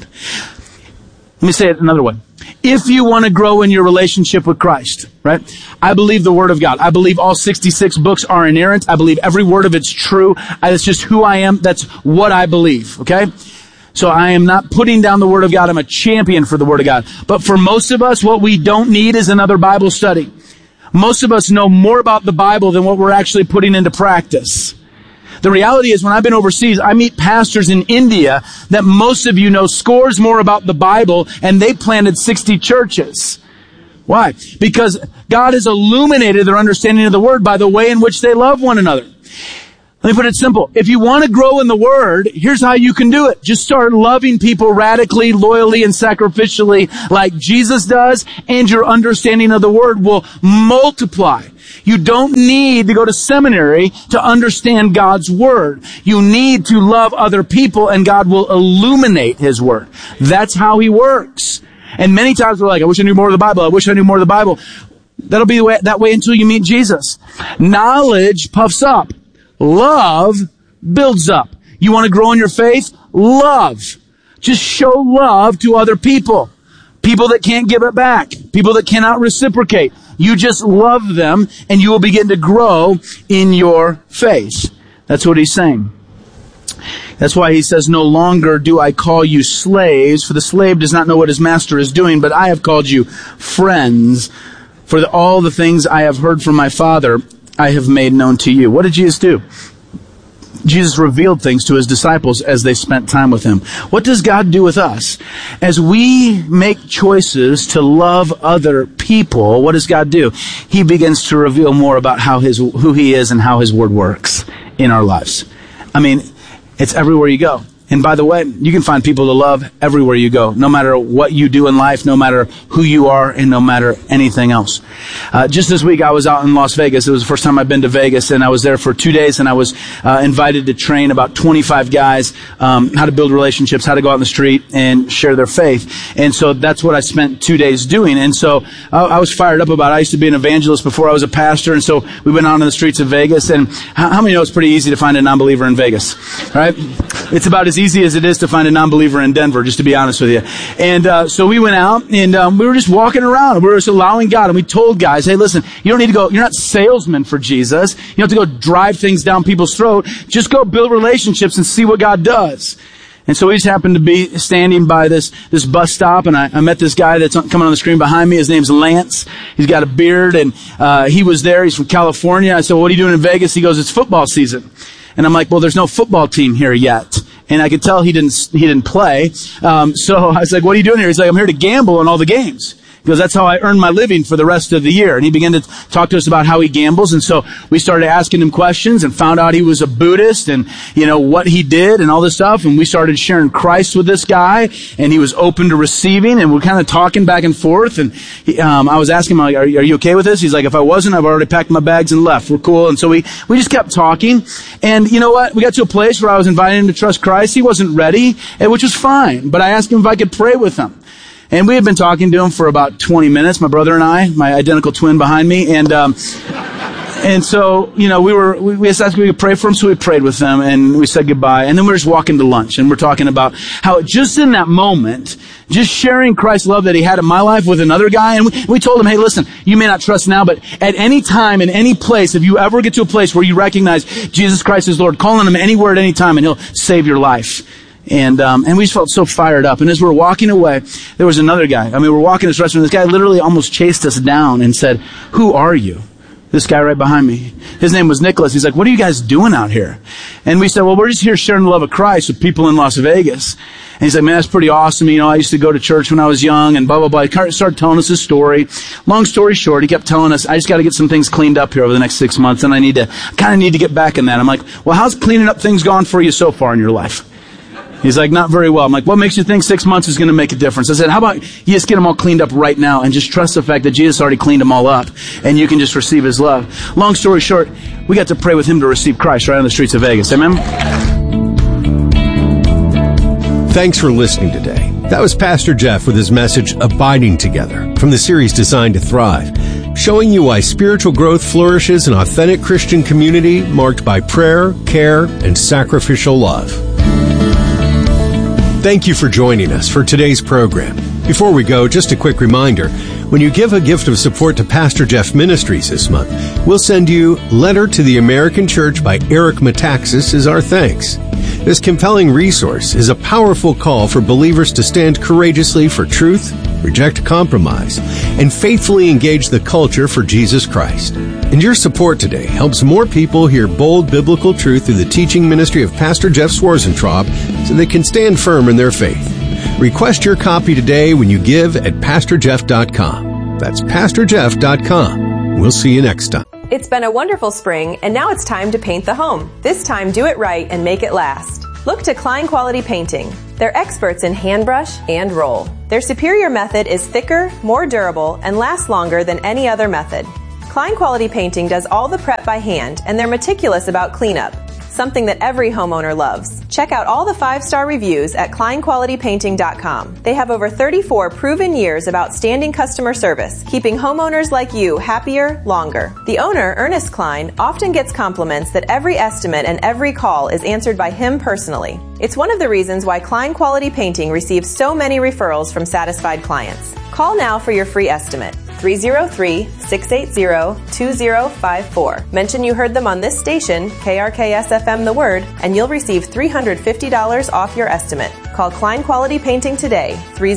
Let me say it another way. If you want to grow in your relationship with Christ, right? I believe the Word of God. I believe all 66 books are inerrant. I believe every word of it's true. That's just who I am. That's what I believe, okay? So I am not putting down the Word of God. I'm a champion for the Word of God. But for most of us, what we don't need is another Bible study. Most of us know more about the Bible than what we're actually putting into practice. The reality is when I've been overseas, I meet pastors in India that most of you know scores more about the Bible, and they planted 60 churches. Why? Because God has illuminated their understanding of the Word by the way in which they love one another. Let me put it simple. If you want to grow in the Word, here's how you can do it. Just start loving people radically, loyally, and sacrificially like Jesus does, and your understanding of the Word will multiply. You don't need to go to seminary to understand God's Word. You need to love other people, and God will illuminate His Word. That's how He works. And many times we're like, I wish I knew more of the Bible. I wish I knew more of the Bible. That'll be that way until you meet Jesus. Knowledge puffs up. Love builds up. You want to grow in your faith? Love. Just show love to other people. People that can't give it back. People that cannot reciprocate. You just love them and you will begin to grow in your faith. That's what he's saying. That's why he says, no longer do I call you slaves, for the slave does not know what his master is doing, but I have called you friends, for all the things I have heard from my Father I have made known to you. What did Jesus do? Jesus revealed things to his disciples as they spent time with him. What does God do with us? As we make choices to love other people, what does God do? He begins to reveal more about who he is and how his word works in our lives. I mean, it's everywhere you go. And by the way, you can find people to love everywhere you go, no matter what you do in life, no matter who you are, and no matter anything else. Just this week, I was out in Las Vegas. It was the first time I've been to Vegas, and I was there for 2 days, and I was invited to train about 25 guys how to build relationships, how to go out in the street and share their faith. And so that's what I spent 2 days doing. And so I was fired up about it. I used to be an evangelist before I was a pastor, and so we went out on the streets of Vegas. And how many know it's pretty easy to find a non-believer in Vegas, right? It's about as easy as it is to find a non-believer in Denver, just to be honest with you. And so we went out, and we were just walking around. We were just allowing God, and we told guys, hey, listen, you don't need to go, you're not salesmen for Jesus. You don't have to go drive things down people's throat. Just go build relationships and see what God does. And so we just happened to be standing by this bus stop, and I met this guy that's coming on the screen behind me. His name's Lance. He's got a beard, and he was there. He's from California. I said, well, what are you doing in Vegas? He goes, it's football season. And I'm like, well, there's no football team here yet. And I could tell he didn't play. So I was like, what are you doing here? He's like, I'm here to gamble on all the games. He goes, that's how I earn my living for the rest of the year. And he began to talk to us about how he gambles. And so we started asking him questions and found out he was a Buddhist and, what he did and all this stuff. And we started sharing Christ with this guy, and he was open to receiving, and we're kind of talking back and forth. And I was asking him, like, are you okay with this? He's like, if I wasn't, I've already packed my bags and left. We're cool. And so we just kept talking. And you know what? We got to a place where I was inviting him to trust Christ. He wasn't ready, which was fine. But I asked him if I could pray with him. And we had been talking to him for about 20 minutes, my brother and I, my identical twin behind me. And so, we asked if we could pray for him, so we prayed with him, and we said goodbye. And then we were just walking to lunch, and we're talking about how just in that moment, just sharing Christ's love that he had in my life with another guy, and we told him, hey, listen, you may not trust now, but at any time, in any place, if you ever get to a place where you recognize Jesus Christ as Lord, call on him anywhere at any time, and he'll save your life. And we just felt so fired up. And as we're walking away, there was another guy. I mean, we're walking this restaurant. This guy literally almost chased us down and said, who are you? This guy right behind me. His name was Nicholas. He's like, what are you guys doing out here? And we said, well, we're just here sharing the love of Christ with people in Las Vegas. And he's like, man, that's pretty awesome. I used to go to church when I was young and blah, blah, blah. He started telling us his story. Long story short, he kept telling us, I just got to get some things cleaned up here over the next 6 months, and I kind of need to get back in that. I'm like, well, how's cleaning up things gone for you so far in your life? He's like, not very well. I'm like, what makes you think 6 months is going to make a difference? I said, how about you just get them all cleaned up right now and just trust the fact that Jesus already cleaned them all up and you can just receive his love. Long story short, we got to pray with him to receive Christ right on the streets of Vegas. Amen? Thanks for listening today. That was Pastor Jeff with his message, Abiding Together, from the series Designed to Thrive, showing you why spiritual growth flourishes in an authentic Christian community marked by prayer, care, and sacrificial love. Thank you for joining us for today's program. Before we go, just a quick reminder. When you give a gift of support to Pastor Jeff Ministries this month, we'll send you Letter to the American Church by Eric Metaxas as our thanks. This compelling resource is a powerful call for believers to stand courageously for truth, reject compromise, and faithfully engage the culture for Jesus Christ. And your support today helps more people hear bold biblical truth through the teaching ministry of Pastor Jeff Swarzentraub so they can stand firm in their faith. Request your copy today when you give at PastorJeff.com. That's PastorJeff.com. We'll see you next time. It's been a wonderful spring, and now it's time to paint the home. This time, do it right and make it last. Look to Klein Quality Painting. They're experts in hand brush and roll. Their superior method is thicker, more durable, and lasts longer than any other method. Klein Quality Painting does all the prep by hand, and they're meticulous about cleanup, something that every homeowner loves. Check out all the 5-star reviews at kleinqualitypainting.com. They have over 34 proven years of outstanding customer service, keeping homeowners like you happier longer. The owner, Ernest Klein, often gets compliments that every estimate and every call is answered by him personally. It's one of the reasons why Klein Quality Painting receives so many referrals from satisfied clients. Call now for your free estimate. 303-680-2054. Mention you heard them on this station, KRKS-FM The Word, and you'll receive $350 off your estimate. Call Klein Quality Painting today,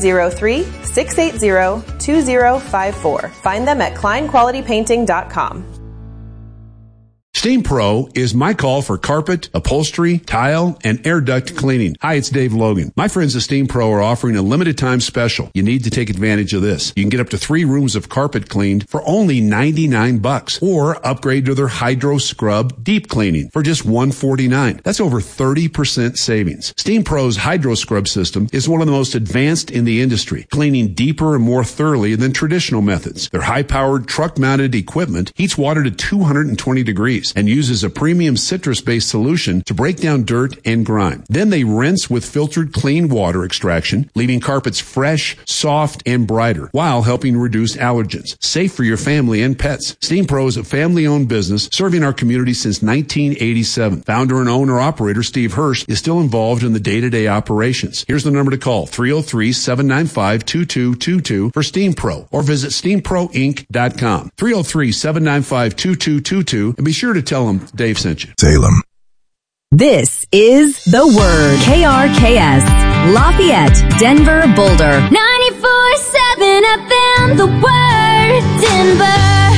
303-680-2054. Find them at kleinqualitypainting.com. Steam Pro is my call for carpet, upholstery, tile, and air duct cleaning. Hi, it's Dave Logan. My friends at Steam Pro are offering a limited time special. You need to take advantage of this. You can get up to 3 rooms of carpet cleaned for only $99, or upgrade to their Hydro Scrub deep cleaning for just $149. That's over 30% savings. Steam Pro's Hydro Scrub system is one of the most advanced in the industry, cleaning deeper and more thoroughly than traditional methods. Their high-powered truck-mounted equipment heats water to 220 degrees and uses a premium citrus-based solution to break down dirt and grime. Then they rinse with filtered clean water extraction, leaving carpets fresh, soft, and brighter, while helping reduce allergens. Safe for your family and pets. Steam Pro is a family-owned business serving our community since 1987. Founder and owner-operator Steve Hirsch is still involved in the day-to-day operations. Here's the number to call, 303-795-2222 for Steam Pro, or visit steamproinc.com. 303-795-2222, and be sure to tell them Dave sent you. Salem. This is The Word. KRKS. Lafayette, Denver, Boulder. 94.7 FM, The Word, Denver.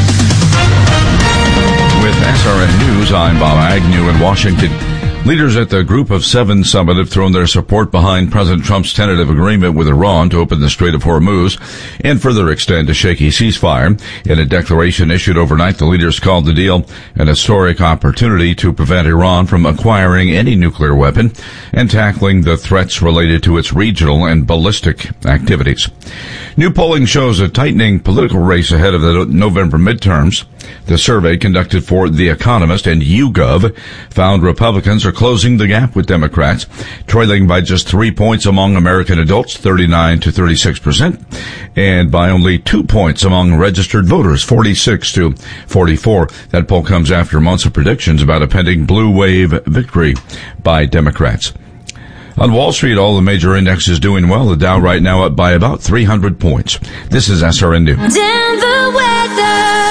With SRN News, I'm Bob Agnew in Washington. Leaders at the Group of Seven summit have thrown their support behind President Trump's tentative agreement with Iran to open the Strait of Hormuz and further extend a shaky ceasefire. In a declaration issued overnight, the leaders called the deal an historic opportunity to prevent Iran from acquiring any nuclear weapon and tackling the threats related to its regional and ballistic activities. New polling shows a tightening political race ahead of the November midterms. The survey conducted for The Economist and YouGov found Republicans are closing the gap with Democrats, trailing by just 3 points among American adults, 39 to 36%, and by only 2 points among registered voters, 46 to 44. That poll comes after months of predictions about a pending blue wave victory by Democrats. On Wall Street, all the major indexes doing well. The Dow right now up by about 300 points. This is SRN News. Denver weather.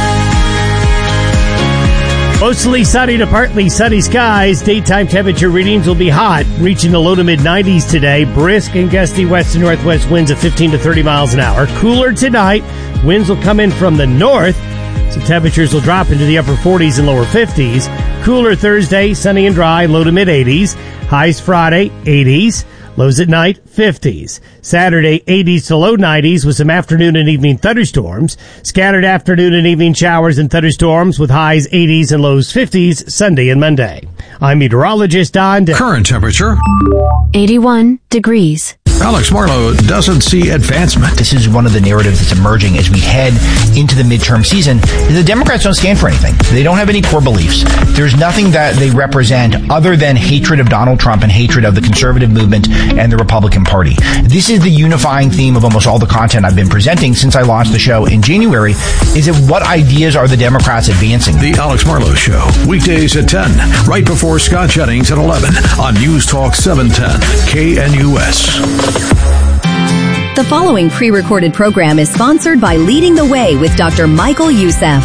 Mostly sunny to partly sunny skies. Daytime temperature readings will be hot, reaching the low to mid-90s today. Brisk and gusty west and northwest winds of 15 to 30 miles an hour. Cooler tonight. Winds will come in from the north, so temperatures will drop into the upper 40s and lower 50s. Cooler Thursday, sunny and dry, low to mid-80s. Highs Friday, 80s. Lows at night, 50s. Saturday, 80s to low 90s with some afternoon and evening thunderstorms. Scattered afternoon and evening showers and thunderstorms with highs 80s and lows 50s Sunday and Monday. I'm meteorologist Don. Current temperature, 81 degrees. Alex Marlow doesn't see advancement. This is one of the narratives that's emerging as we head into the midterm season. The Democrats don't stand for anything. They don't have any core beliefs. There's nothing that they represent other than hatred of Donald Trump and hatred of the conservative movement and the Republican Party. This is the unifying theme of almost all the content I've been presenting since I launched the show in January. Is it what ideas are the Democrats advancing? The Alex Marlow Show, weekdays at 10, right before Scott Jennings at 11 on News Talk 710 KNUS. The following pre-recorded program is sponsored by Leading the Way with Dr. Michael Youssef.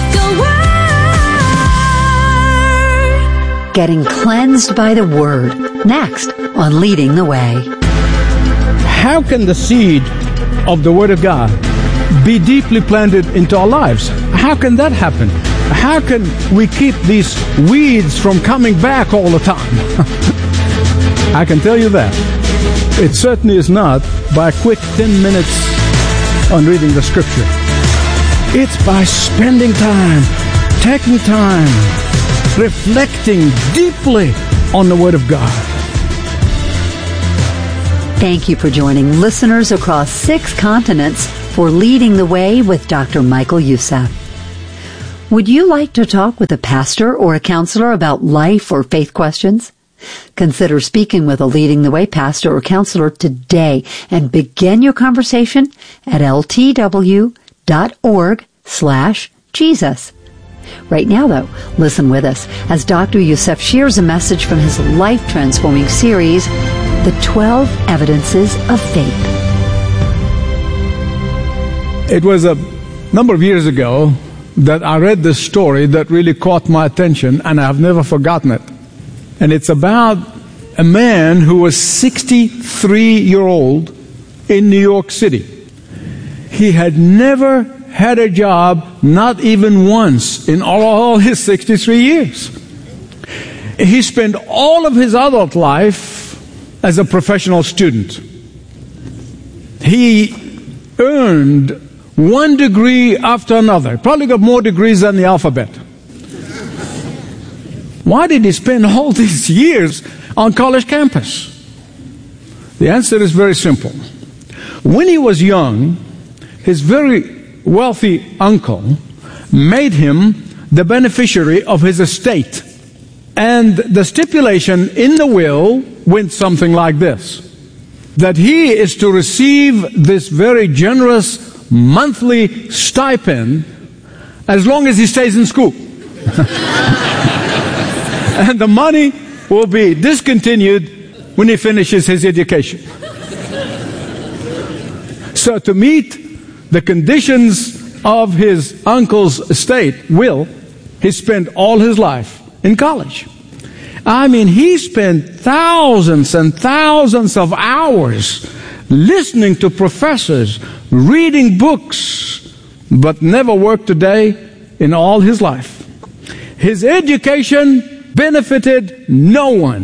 Getting cleansed by the Word. Next on Leading the Way. How can the seed of the Word of God be deeply planted into our lives? How can that happen? How can we keep these weeds from coming back all the time? I can tell you that. It certainly is not by a quick 10 minutes on reading the Scripture. It's by spending time, taking time, reflecting deeply on the Word of God. Thank you for joining listeners across 6 continents for Leading the Way with Dr. Michael Youssef. Would you like to talk with a pastor or a counselor about life or faith questions? Consider speaking with a Leading the Way pastor or counselor today and begin your conversation at ltw.org/Jesus. Right now, though, listen with us as Dr. Youssef shares a message from his life-transforming series, The 12 Evidences of Faith. It was a number of years ago that I read this story that really caught my attention, and I've never forgotten it. And it's about a man who was 63-year-old in New York City. He had never had a job, not even once, in all his 63 years. He spent all of his adult life as a professional student. He earned one degree after another. Probably got more degrees than the alphabet. Why did he spend all these years on college campus? The answer is very simple. When he was young, his very wealthy uncle made him the beneficiary of his estate. And the stipulation in the will went something like this: that he is to receive this very generous monthly stipend as long as he stays in school. And the money will be discontinued when he finishes his education. So to meet the conditions of his uncle's estate will, he spent all his life in college. I mean, he spent thousands and thousands of hours listening to professors, reading books, but never worked a day in all his life. His education benefited no one.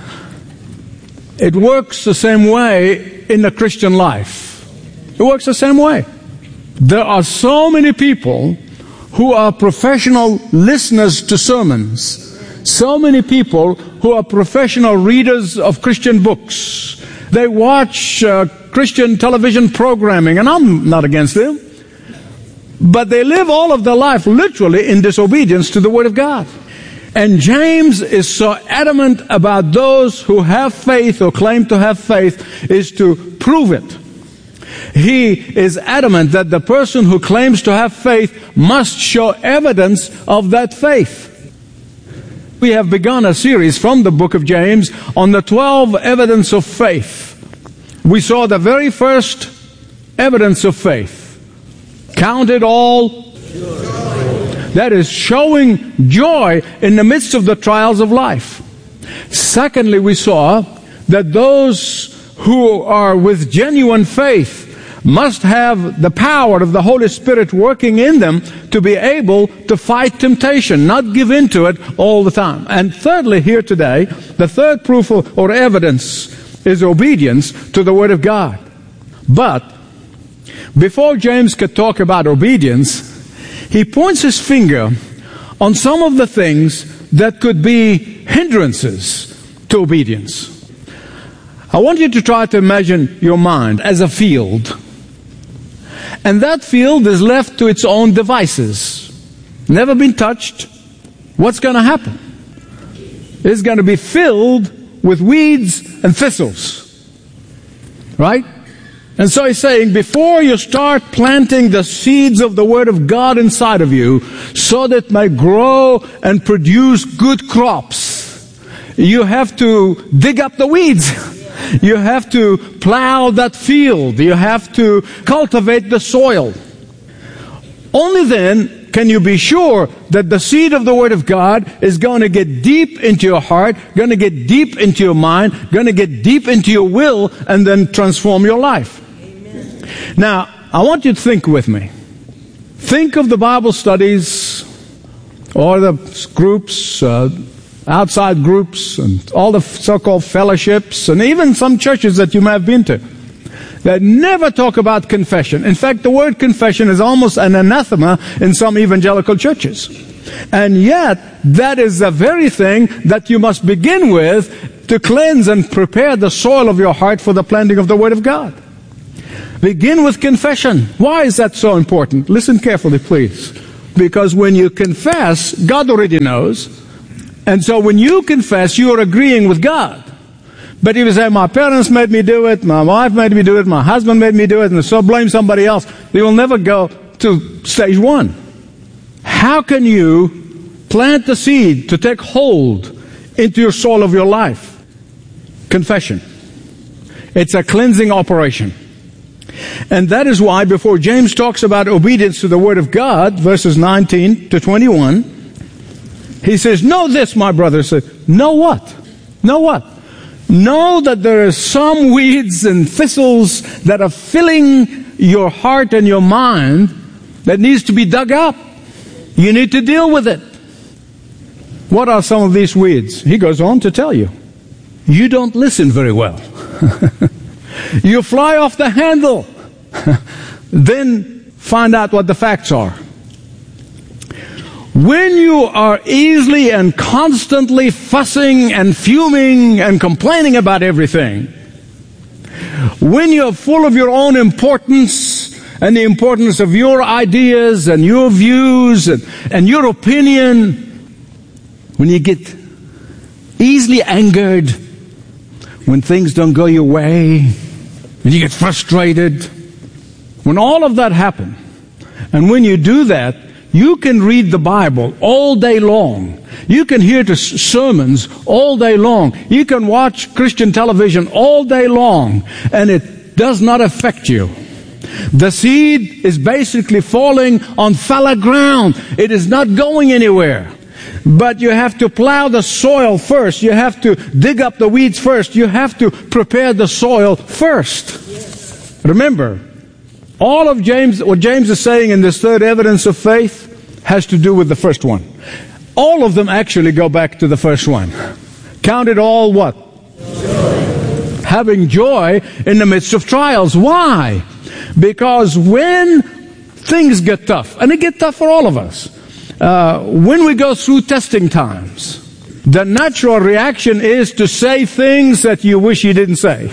It works the same way in the Christian life. It works the same way. There are so many people who are professional listeners to sermons, so many people who are professional readers of Christian books. They watch Christian television programming, and I'm not against them. But they live all of their life literally in disobedience to the Word of God. And James is so adamant about those who have faith or claim to have faith is to prove it. He is adamant that the person who claims to have faith must show evidence of that faith. We have begun a series from the book of James on the 12 evidence of faith. We saw the very first evidence of faith. Count it all. That is showing joy in the midst of the trials of life. Secondly, we saw that those who are with genuine faith must have the power of the Holy Spirit working in them to be able to fight temptation, not give in to it all the time. And thirdly, here today, the third proof or evidence is obedience to the Word of God. But before James could talk about obedience, he points his finger on some of the things that could be hindrances to obedience. I want you to try to imagine your mind as a field. And that field is left to its own devices. Never been touched. What's going to happen? It's going to be filled with weeds and thistles. Right? And so he's saying, before you start planting the seeds of the Word of God inside of you, so that it may grow and produce good crops, you have to dig up the weeds. You have to plow that field. You have to cultivate the soil. Only then can you be sure that the seed of the Word of God is going to get deep into your heart, going to get deep into your mind, going to get deep into your will, and then transform your life. Amen. Now, I want you to think with me. Think of the Bible studies or the groups, outside groups, and all the so-called fellowships, and even some churches that you may have been to, that never talk about confession. In fact, the word confession is almost an anathema in some evangelical churches. And yet, that is the very thing that you must begin with to cleanse and prepare the soil of your heart for the planting of the Word of God. Begin with confession. Why is that so important? Listen carefully, please. Because when you confess, God already knows. And so when you confess, you are agreeing with God. But if you say, my parents made me do it, my wife made me do it, my husband made me do it, and so blame somebody else, you will never go to stage one. How can you plant the seed to take hold into your soul of your life? Confession. It's a cleansing operation. And that is why before James talks about obedience to the Word of God, verses 19 to 21, he says, know this, my brother. Know what? Know what? Know that there are some weeds and thistles that are filling your heart and your mind that needs to be dug up. You need to deal with it. What are some of these weeds? He goes on to tell you. You don't listen very well. You fly off the handle. Then find out what the facts are. When you are easily and constantly fussing and fuming and complaining about everything, when you're full of your own importance and the importance of your ideas and your views and your opinion, when you get easily angered, when things don't go your way, when you get frustrated, when all of that happens, and when you do that, you can read the Bible all day long. You can hear the sermons all day long. You can watch Christian television all day long, and it does not affect you. The seed is basically falling on fallow ground. It is not going anywhere. But you have to plow the soil first. You have to dig up the weeds first. You have to prepare the soil first. Yes. Remember, all of James, what James is saying in this third evidence of faith has to do with the first one. All of them actually go back to the first one. Count it all what? Joy. Having joy in the midst of trials. Why? Because when things get tough, and they get tough for all of us, when we go through testing times, the natural reaction is to say things that you wish you didn't say.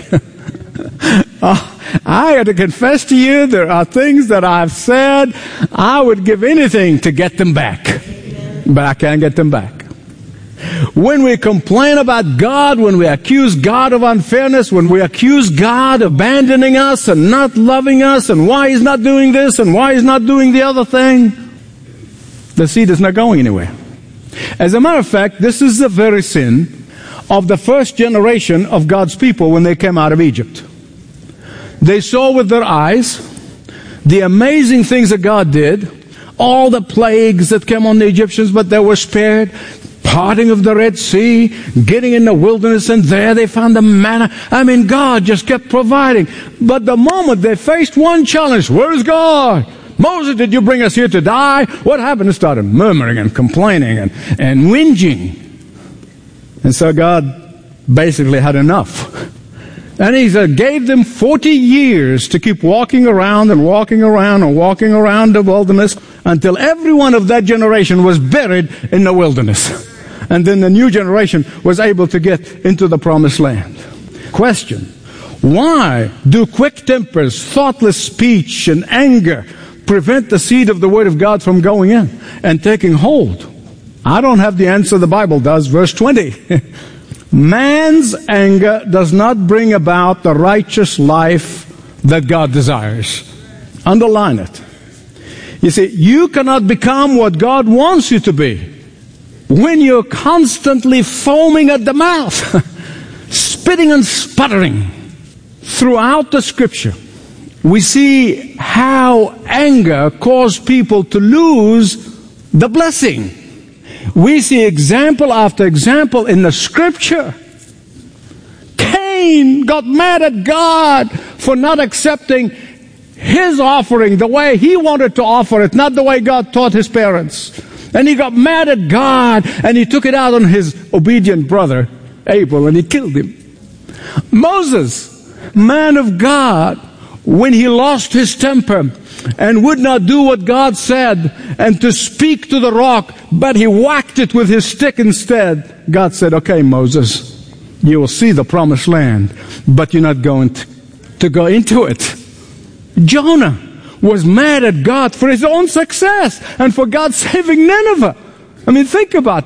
I got to confess to you, there are things that I've said, I would give anything to get them back. But I can't get them back. When we complain about God, when we accuse God of unfairness, when we accuse God of abandoning us and not loving us, and why He's not doing this and why He's not doing the other thing, the seed is not going anywhere. As a matter of fact, this is the very sin of the first generation of God's people when they came out of Egypt. They saw with their eyes the amazing things that God did, all the plagues that came on the Egyptians, but they were spared. Parting of the Red Sea, getting in the wilderness, and there they found the manna. I mean, God just kept providing. But the moment they faced one challenge, where is God? Moses, did you bring us here to die? What happened? They started murmuring and complaining and whinging. And so God basically had enough. And He gave them 40 years to keep walking around and walking around and walking around the wilderness until every one of that generation was buried in the wilderness. And then the new generation was able to get into the promised land. Question: why do quick tempers, thoughtless speech, and anger prevent the seed of the Word of God from going in and taking hold? I don't have the answer. The Bible does. Verse 20. Man's anger does not bring about the righteous life that God desires. Underline it. You see, you cannot become what God wants you to be when you're constantly foaming at the mouth, spitting and sputtering. Throughout the Scripture, we see how anger caused people to lose the blessing. We see example after example in the Scripture. Cain got mad at God for not accepting his offering the way he wanted to offer it, not the way God taught his parents. And he got mad at God, and he took it out on his obedient brother, Abel, and he killed him. Moses, man of God, when he lost his temper and would not do what God said and to speak to the rock, but he whacked it with his stick instead, God said, okay, Moses, you will see the promised land, but you're not going to go into it. Jonah was mad at God for his own success and for God saving Nineveh. I mean, think about